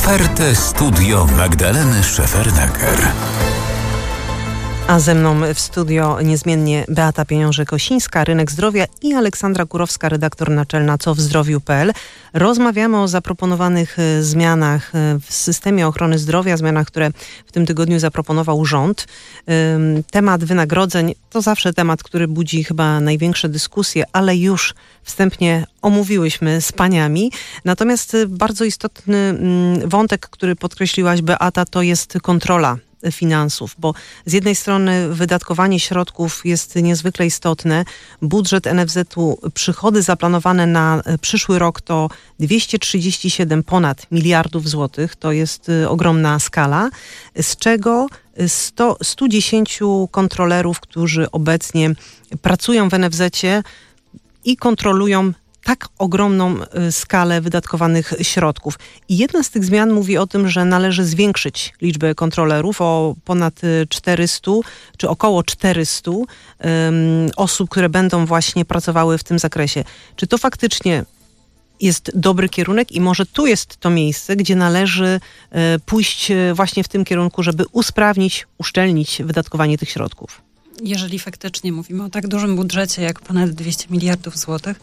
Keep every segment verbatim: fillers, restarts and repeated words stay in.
Ofertę Studio Magdaleny Szefernaker. A ze mną w studio niezmiennie Beata Pieniążek-Osińska, Rynek Zdrowia i Aleksandra Kurowska, redaktor naczelna co w zdrowiu kropka pe el. Rozmawiamy o zaproponowanych zmianach w systemie ochrony zdrowia, zmianach, które w tym tygodniu zaproponował rząd. Temat wynagrodzeń to zawsze temat, który budzi chyba największe dyskusje, ale już wstępnie omówiłyśmy z paniami. Natomiast bardzo istotny wątek, który podkreśliłaś, Beata, to jest kontrola finansów, bo z jednej strony wydatkowanie środków jest niezwykle istotne. Budżet en ef zetu, przychody zaplanowane na przyszły rok to dwieście trzydzieści siedem ponad miliardów złotych. To jest ogromna skala, z czego sto, stu dziesięciu kontrolerów, którzy obecnie pracują w en ef zecie i kontrolują tak ogromną skalę wydatkowanych środków. I jedna z tych zmian mówi o tym, że należy zwiększyć liczbę kontrolerów o ponad czterystu, czy około czterystu um, osób, które będą właśnie pracowały w tym zakresie. Czy to faktycznie jest dobry kierunek i może tu jest to miejsce, gdzie należy e, pójść właśnie w tym kierunku, żeby usprawnić, uszczelnić wydatkowanie tych środków? Jeżeli faktycznie mówimy o tak dużym budżecie, jak ponad dwieście miliardów złotych,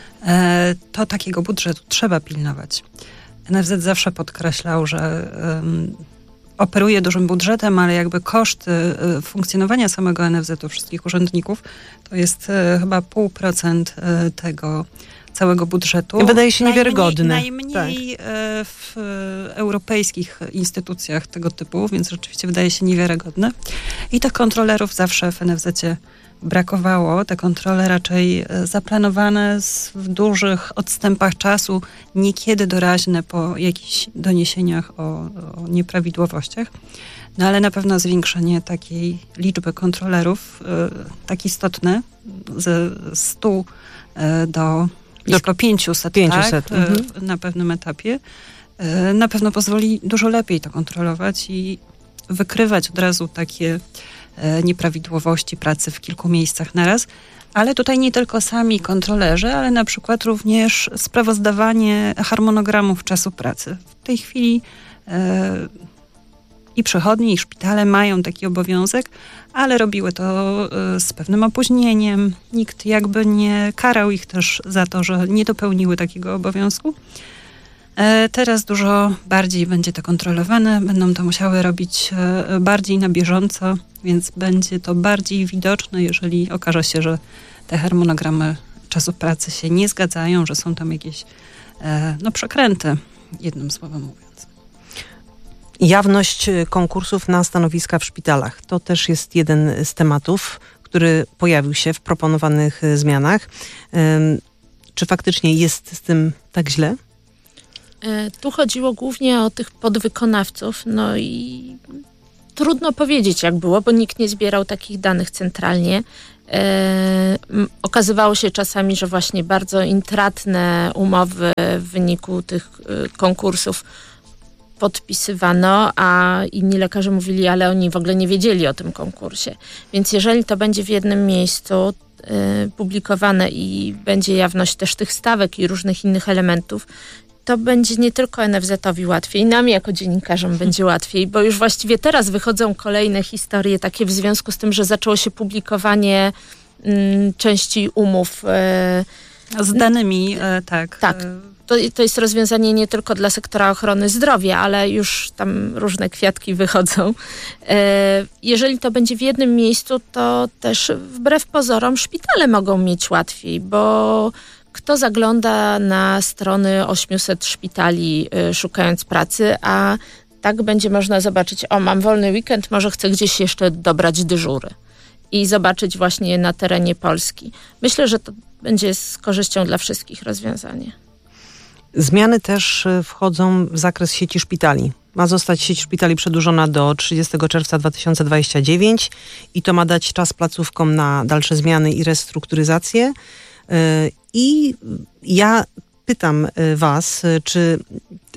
to takiego budżetu trzeba pilnować. en ef zet zawsze podkreślał, że um, operuje dużym budżetem, ale jakby koszty y, funkcjonowania samego en ef zetu, wszystkich urzędników, to jest y, chyba pół procent y, tego całego budżetu. Wydaje się niewiarygodne. Najmniej, najmniej tak. y, w y, europejskich instytucjach tego typu, więc rzeczywiście wydaje się niewiarygodne. I tych kontrolerów zawsze w en ef zecie brakowało. Te kontrole raczej zaplanowane z, w dużych odstępach czasu, niekiedy doraźne po jakichś doniesieniach o, o nieprawidłowościach. No ale na pewno zwiększenie takiej liczby kontrolerów, y, tak istotne, ze stu y, do blisko pięciuset, pięciuset tak, mhm. y, na pewnym etapie, y, na pewno pozwoli dużo lepiej to kontrolować i wykrywać od razu takie nieprawidłowości pracy w kilku miejscach naraz. Ale tutaj nie tylko sami kontrolerzy, ale na przykład również sprawozdawanie harmonogramów czasu pracy. W tej chwili e, i przychodnie, i szpitale mają taki obowiązek, ale robiły to e, z pewnym opóźnieniem. Nikt jakby nie karał ich też za to, że nie dopełniły takiego obowiązku. Teraz dużo bardziej będzie to kontrolowane, będą to musiały robić bardziej na bieżąco, więc będzie to bardziej widoczne, jeżeli okaże się, że te harmonogramy czasu pracy się nie zgadzają, że są tam jakieś no, przekręty, jednym słowem mówiąc. Jawność konkursów na stanowiska w szpitalach. To też jest jeden z tematów, który pojawił się w proponowanych zmianach. Czy faktycznie jest z tym tak źle? Tu chodziło głównie o tych podwykonawców, no i trudno powiedzieć, jak było, bo nikt nie zbierał takich danych centralnie. E, okazywało się czasami, że właśnie bardzo intratne umowy w wyniku tych konkursów podpisywano, a inni lekarze mówili, ale oni w ogóle nie wiedzieli o tym konkursie. Więc jeżeli to będzie w jednym miejscu e, publikowane i będzie jawność też tych stawek i różnych innych elementów, to będzie nie tylko en ef zetowi łatwiej, nam jako dziennikarzom będzie łatwiej, bo już właściwie teraz wychodzą kolejne historie takie w związku z tym, że zaczęło się publikowanie mm, części umów. E, z danymi, e, tak. Tak. To, to jest rozwiązanie nie tylko dla sektora ochrony zdrowia, ale już tam różne kwiatki wychodzą. E, jeżeli to będzie w jednym miejscu, to też wbrew pozorom szpitale mogą mieć łatwiej, bo kto zagląda na strony ośmiuset szpitali y, szukając pracy, a tak będzie można zobaczyć, o mam wolny weekend, może chcę gdzieś jeszcze dobrać dyżury i zobaczyć właśnie na terenie Polski. Myślę, że to będzie z korzyścią dla wszystkich rozwiązanie. Zmiany też wchodzą w zakres sieci szpitali. Ma zostać sieć szpitali przedłużona do trzydziestego czerwca dwa tysiące dwudziestego dziewiątego i to ma dać czas placówkom na dalsze zmiany i restrukturyzację. I ja pytam was, czy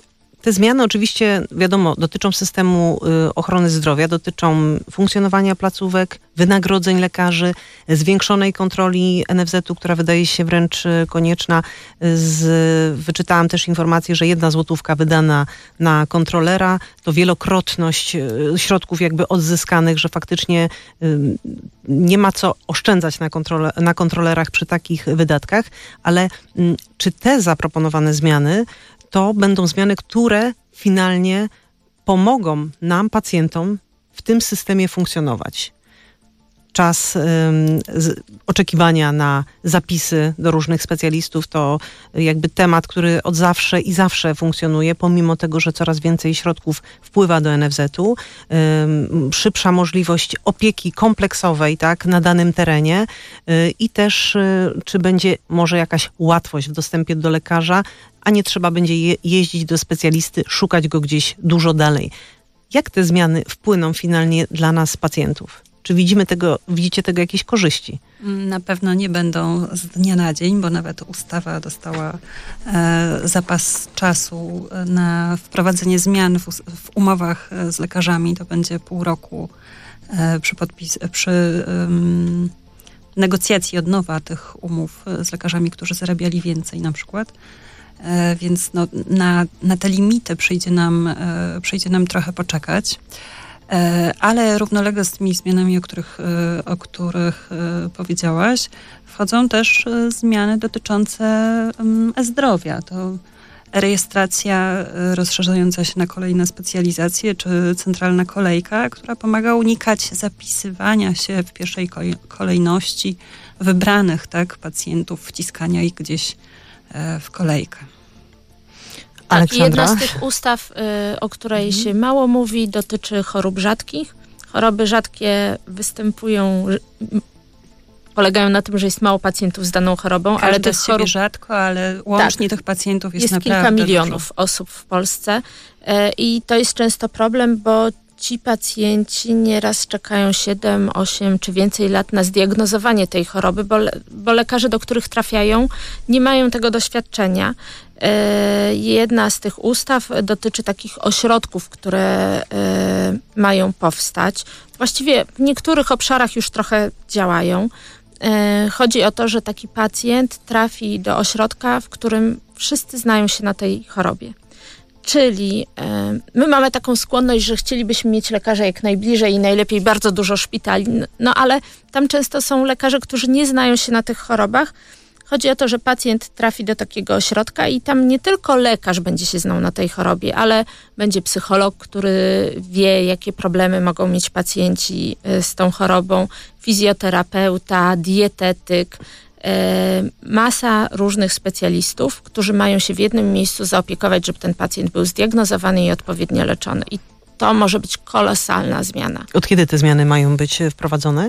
Te zmiany oczywiście, wiadomo, dotyczą systemu ochrony zdrowia, dotyczą funkcjonowania placówek, wynagrodzeń lekarzy, zwiększonej kontroli N F Z-u, która wydaje się wręcz konieczna. Z, wyczytałam też informację, że jedna złotówka wydana na kontrolera to wielokrotność środków jakby odzyskanych, że faktycznie nie ma co oszczędzać na, kontrole, na kontrolerach przy takich wydatkach, ale czy te zaproponowane zmiany to będą zmiany, które finalnie pomogą nam, pacjentom, w tym systemie funkcjonować? Czas ym, z, oczekiwania na zapisy do różnych specjalistów to jakby temat, który od zawsze i zawsze funkcjonuje, pomimo tego, że coraz więcej środków wpływa do N F Z-u. Ym, szybsza możliwość opieki kompleksowej, tak, na danym terenie yy, i też yy, czy będzie może jakaś łatwość w dostępie do lekarza, a nie trzeba będzie je, jeździć do specjalisty, szukać go gdzieś dużo dalej. Jak te zmiany wpłyną finalnie dla nas, pacjentów? Czy widzimy tego, widzicie tego jakieś korzyści? Na pewno nie będą z dnia na dzień, bo nawet ustawa dostała e, zapas czasu na wprowadzenie zmian w, w umowach z lekarzami. To będzie pół roku e, przy, podpis, przy um, negocjacji od nowa tych umów z lekarzami, którzy zarabiali więcej na przykład. E, więc no, na, na te limity przyjdzie nam, e, przyjdzie nam trochę poczekać. Ale równolegle z tymi zmianami, o których, o których powiedziałaś, wchodzą też zmiany dotyczące e-zdrowia. To rejestracja rozszerzająca się na kolejne specjalizacje, czy centralna kolejka, która pomaga unikać zapisywania się w pierwszej kolejności wybranych, tak, pacjentów, wciskania ich gdzieś w kolejkę. Tak, jedna z tych ustaw, y, o której mhm. się mało mówi, dotyczy chorób rzadkich. Choroby rzadkie występują, polegają na tym, że jest mało pacjentów z daną chorobą. Każda ale tych z siebie chorób rzadko, ale łącznie tak, tych pacjentów jest, jest naprawdę kilka milionów dużo. osób w Polsce. Y, I to jest często problem, bo ci pacjenci nieraz czekają siedem, osiem czy więcej lat na zdiagnozowanie tej choroby, bo, le, bo lekarze, do których trafiają, nie mają tego doświadczenia. E, jedna z tych ustaw dotyczy takich ośrodków, które e, mają powstać. Właściwie w niektórych obszarach już trochę działają. E, chodzi o to, że taki pacjent trafi do ośrodka, w którym wszyscy znają się na tej chorobie. Czyli e, my mamy taką skłonność, że chcielibyśmy mieć lekarza jak najbliżej i najlepiej bardzo dużo szpitali, no ale tam często są lekarze, którzy nie znają się na tych chorobach. Chodzi o to, że pacjent trafi do takiego ośrodka i tam nie tylko lekarz będzie się znał na tej chorobie, ale będzie psycholog, który wie, jakie problemy mogą mieć pacjenci z tą chorobą, fizjoterapeuta, dietetyk, masa różnych specjalistów, którzy mają się w jednym miejscu zaopiekować, żeby ten pacjent był zdiagnozowany i odpowiednio leczony. I to może być kolosalna zmiana. Od kiedy te zmiany mają być wprowadzone?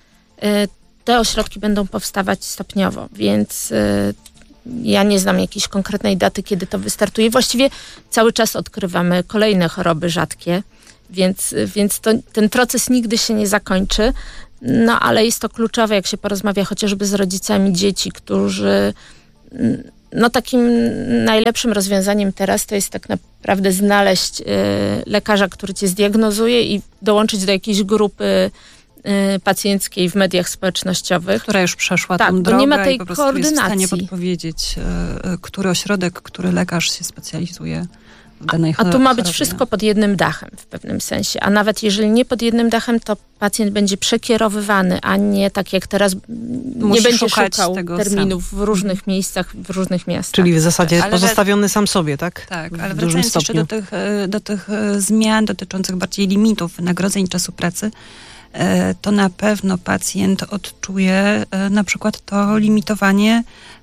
Te ośrodki będą powstawać stopniowo, więc ja nie znam jakiejś konkretnej daty, kiedy to wystartuje. Właściwie cały czas odkrywamy kolejne choroby rzadkie, więc, więc to, ten proces nigdy się nie zakończy. No ale jest to kluczowe, jak się porozmawia chociażby z rodzicami dzieci, którzy... No takim najlepszym rozwiązaniem teraz to jest tak naprawdę znaleźć y, lekarza, który cię zdiagnozuje i dołączyć do jakiejś grupy y, pacjenckiej w mediach społecznościowych. Która już przeszła tak, tą drogę nie ma tej i po prostu koordynacji. jest w stanie podpowiedzieć, y, który ośrodek, który lekarz się specjalizuje w danej chorobie. A tu ma być wszystko pod jednym dachem w pewnym sensie. A nawet jeżeli nie pod jednym dachem, to pacjent będzie przekierowywany, a nie tak jak teraz Musi nie będzie szukać szukał tego terminów sam. w różnych miejscach, w różnych miastach. Czyli w zasadzie ale pozostawiony we... sam sobie, tak? Tak, w ale dużym wracając stopniu. jeszcze do tych, do tych zmian dotyczących bardziej limitów wynagrodzeń czasu pracy, to na pewno pacjent odczuje na przykład to limitowanie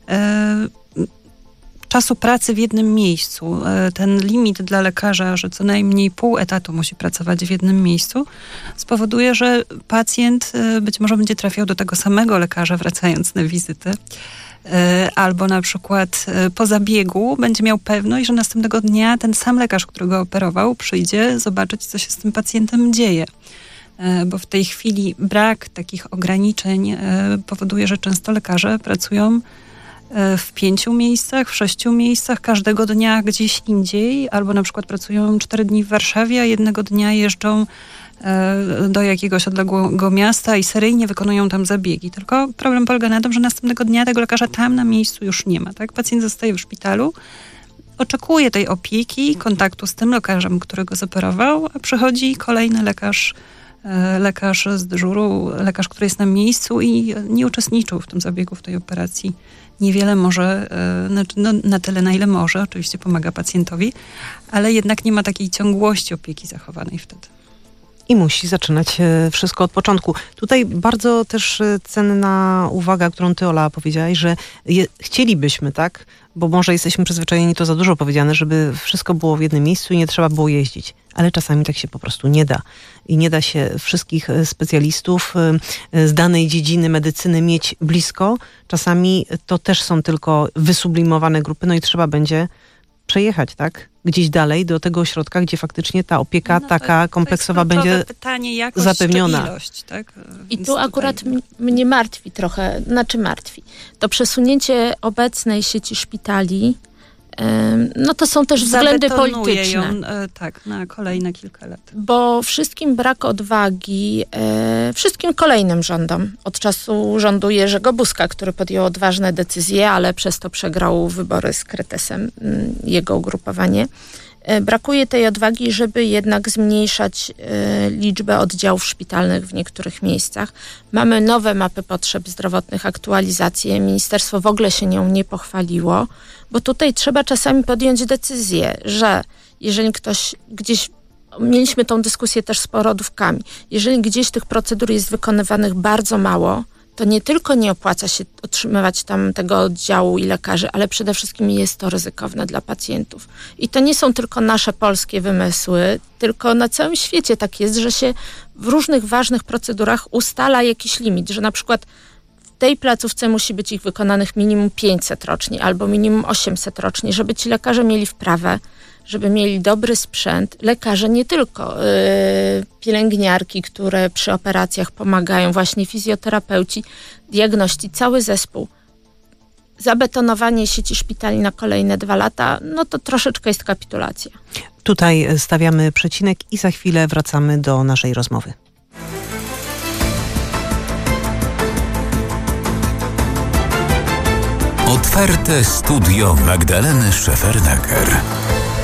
czasu pracy w jednym miejscu. Ten limit dla lekarza, że co najmniej pół etatu musi pracować w jednym miejscu, spowoduje, że pacjent być może będzie trafiał do tego samego lekarza, wracając na wizytę, albo na przykład po zabiegu będzie miał pewność, że następnego dnia ten sam lekarz, który go operował, przyjdzie zobaczyć, co się z tym pacjentem dzieje. Bo w tej chwili brak takich ograniczeń powoduje, że często lekarze pracują w pięciu miejscach, w sześciu miejscach, każdego dnia gdzieś indziej, albo na przykład pracują cztery dni w Warszawie, a jednego dnia jeżdżą do jakiegoś odległego miasta i seryjnie wykonują tam zabiegi. Tylko problem polega na tym, że następnego dnia tego lekarza tam na miejscu już nie ma. Tak? Pacjent zostaje w szpitalu, oczekuje tej opieki, kontaktu z tym lekarzem, który go zoperował, a przychodzi kolejny lekarz, lekarz z dyżuru, lekarz, który jest na miejscu i nie uczestniczył w tym zabiegu, w tej operacji. Niewiele może, no, na tyle, na ile może, oczywiście pomaga pacjentowi, ale jednak nie ma takiej ciągłości opieki zachowanej wtedy. I musi zaczynać wszystko od początku. Tutaj bardzo też cenna uwaga, którą ty, Ola, powiedziałaś, że je, chcielibyśmy, tak, bo może jesteśmy przyzwyczajeni, to za dużo powiedziane, żeby wszystko było w jednym miejscu i nie trzeba było jeździć. Ale czasami tak się po prostu nie da. I nie da się wszystkich specjalistów z danej dziedziny medycyny mieć blisko. Czasami to też są tylko wysublimowane grupy, no i trzeba będzie przejechać, tak? Gdzieś dalej do tego ośrodka, gdzie faktycznie ta opieka no taka to, kompleksowa to będzie pytanie, jakość zapewniona. Czy ilość, tak? I tu akurat tutaj... mnie martwi trochę, znaczy martwi. To przesunięcie obecnej sieci szpitali, no to są też względy polityczne. Ją, tak, na kolejne kilka lat. Bo wszystkim brak odwagi, e, wszystkim kolejnym rządom, od czasu rządu Jerzego Buzka, który podjął odważne decyzje, ale przez to przegrał wybory z Kretesem, jego ugrupowanie, e, brakuje tej odwagi, żeby jednak zmniejszać e, liczbę oddziałów szpitalnych w niektórych miejscach. Mamy nowe mapy potrzeb zdrowotnych, aktualizacje. Ministerstwo w ogóle się nią nie pochwaliło, bo tutaj trzeba czasami podjąć decyzję, że jeżeli ktoś gdzieś, mieliśmy tą dyskusję też z porodówkami, jeżeli gdzieś tych procedur jest wykonywanych bardzo mało, to nie tylko nie opłaca się otrzymywać tam tego oddziału i lekarzy, ale przede wszystkim jest to ryzykowne dla pacjentów. I to nie są tylko nasze polskie wymysły, tylko na całym świecie tak jest, że się w różnych ważnych procedurach ustala jakiś limit, że na przykład w tej placówce musi być ich wykonanych minimum pięćset rocznie albo minimum osiemset rocznie, żeby ci lekarze mieli wprawę, żeby mieli dobry sprzęt. Lekarze nie tylko, yy, pielęgniarki, które przy operacjach pomagają, właśnie fizjoterapeuci, diagności, cały zespół. Zabetonowanie sieci szpitali na kolejne dwa lata, no to troszeczkę jest kapitulacja. Tutaj stawiamy przecinek i za chwilę wracamy do naszej rozmowy. Otwarte studio Magdaleny Szefernaker.